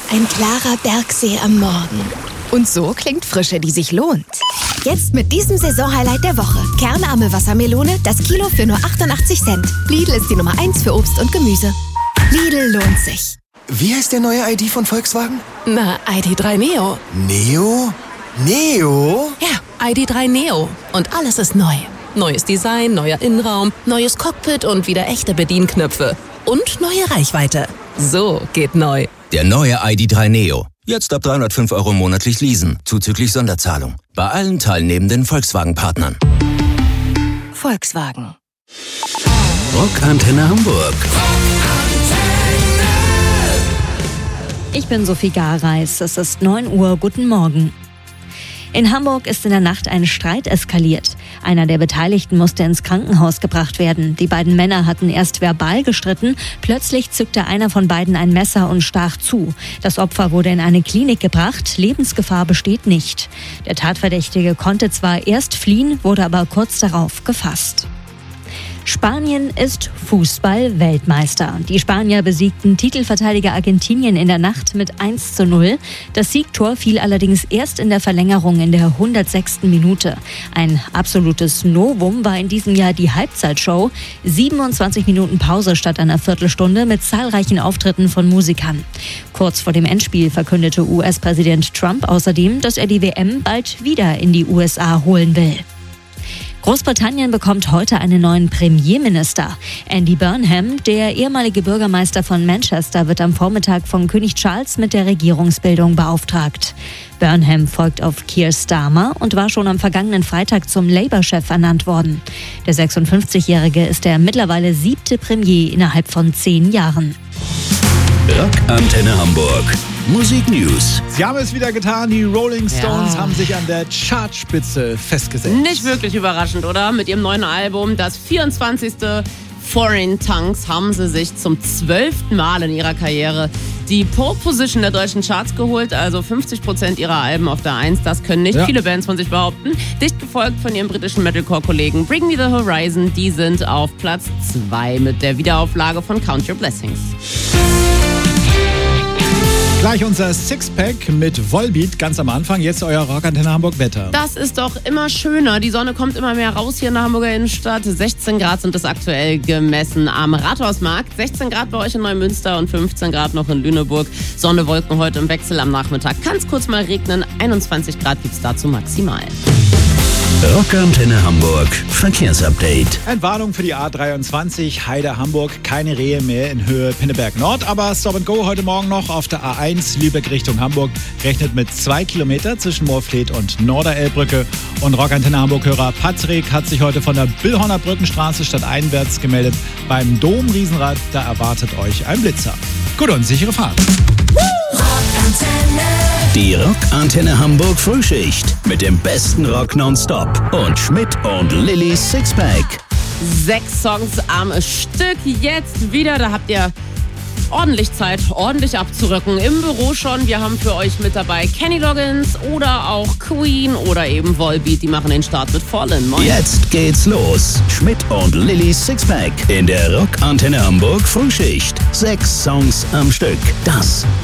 Ein klarer Bergsee am Morgen. Und so klingt Frische, die sich lohnt. Jetzt mit diesem Saisonhighlight der Woche. Kernarme Wassermelone, das Kilo für nur 88 Cent. Lidl ist die Nummer 1 für Obst und Gemüse. Lidl lohnt sich. Wie heißt der neue ID von Volkswagen? Na, ID.3 Neo. Neo? Neo? Ja, ID.3 Neo. Und alles ist neu. Neues Design, neuer Innenraum, neues Cockpit und wieder echte Bedienknöpfe. Und neue Reichweite. So geht neu. Der neue ID.3 Neo. Jetzt ab 305 € monatlich leasen, zuzüglich Sonderzahlung. Bei allen teilnehmenden Volkswagen-Partnern. Volkswagen. Rockantenne Hamburg. Ich bin Sophie Gareis. Es ist 9 Uhr. Guten Morgen. In Hamburg ist in der Nacht ein Streit eskaliert. Einer der Beteiligten musste ins Krankenhaus gebracht werden. Die beiden Männer hatten erst verbal gestritten. Plötzlich zückte einer von beiden ein Messer und stach zu. Das Opfer wurde in eine Klinik gebracht. Lebensgefahr besteht nicht. Der Tatverdächtige konnte zwar erst fliehen, wurde aber kurz darauf gefasst. Spanien ist Fußball-Weltmeister. Die Spanier besiegten Titelverteidiger Argentinien in der Nacht mit 1:0. Das Siegtor fiel allerdings erst in der Verlängerung in der 106. Minute. Ein absolutes Novum war in diesem Jahr die Halbzeitshow. 27 Minuten Pause statt einer Viertelstunde mit zahlreichen Auftritten von Musikern. Kurz vor dem Endspiel verkündete US-Präsident Trump außerdem, dass er die WM bald wieder in die USA holen will. Großbritannien bekommt heute einen neuen Premierminister. Andy Burnham, der ehemalige Bürgermeister von Manchester, wird am Vormittag von König Charles mit der Regierungsbildung beauftragt. Burnham folgt auf Keir Starmer und war schon am vergangenen Freitag zum Labour-Chef ernannt worden. Der 56-Jährige ist der mittlerweile 7. Premier innerhalb von 10 Jahren. Rockantenne Hamburg. Musik News. Sie haben es wieder getan. Die Rolling Stones haben sich an der Chartspitze festgesetzt. Nicht wirklich überraschend, oder? Mit ihrem neuen Album, das 24. Foreign Tongues, haben sie sich zum 12. Mal in ihrer Karriere die Pole Position der deutschen Charts geholt, also 50% ihrer Alben auf der 1. Das können nicht viele Bands von sich behaupten. Dicht gefolgt von ihrem britischen Metalcore-Kollegen Bring Me The Horizon. Die sind auf Platz 2 mit der Wiederauflage von Count Your Blessings. Gleich unser Sixpack mit Volbeat ganz am Anfang. Jetzt euer Rockantenne Hamburg Wetter. Das ist doch immer schöner. Die Sonne kommt immer mehr raus hier in der Hamburger Innenstadt. 16 Grad sind es aktuell gemessen am Rathausmarkt. 16 Grad bei euch in Neumünster und 15 Grad noch in Lüneburg. Sonne, Wolken heute im Wechsel am Nachmittag. Kann es kurz mal regnen. 21 Grad gibt es dazu maximal. Rockantenne Hamburg. Verkehrsupdate. Entwarnung für die A23 Heide Hamburg. Keine Rehe mehr in Höhe Pinneberg Nord. Aber Stop and Go heute Morgen noch auf der A1 Lübeck Richtung Hamburg. Rechnet mit 2 Kilometer zwischen Moorfleet und Norderelbbrücke. Und Rockantenne Hamburg-Hörer Patrick hat sich heute von der Billhorner Brückenstraße stadteinwärts gemeldet. Beim Dom Riesenrad, da erwartet euch ein Blitzer. Gute und sichere Fahrt. Die Rockantenne Hamburg Frühschicht mit dem besten Rock nonstop und Schmidt und Lillys Sixpack. 6 Songs am Stück jetzt wieder. Da habt ihr ordentlich Zeit, ordentlich abzurücken. Im Büro schon. Wir haben für euch mit dabei Kenny Loggins oder auch Queen oder eben Volbeat. Die machen den Start mit Fallen. Moin. Jetzt geht's los. Schmidt und Lillys Sixpack in der Rockantenne Hamburg Frühschicht. 6 Songs am Stück. Das